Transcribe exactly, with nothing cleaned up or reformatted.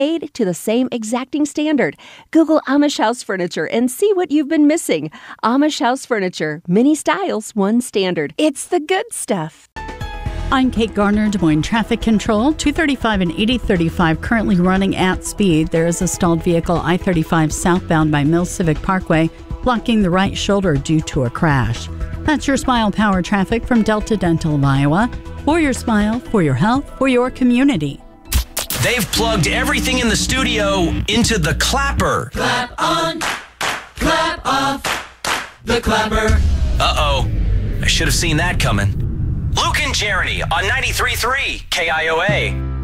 made to the same exacting standard. Google Amish House Furniture and see what you've been missing. Amish House Furniture. Many styles, one standard. It's the good stuff. I'm Kate Garner, Des Moines Traffic Control. two thirty-five and eighty thirty-five currently running at speed. There is a stalled vehicle I thirty-five southbound by Mill Civic Parkway, blocking the right shoulder due to a crash. That's your Smile Power traffic from Delta Dental of Iowa. For your smile, for your health, for your community. They've plugged everything in the studio into the clapper. Clap on, clap off, the clapper. Uh-oh, I should have seen that coming. Luke and Jeremy on ninety-three point three K I O A.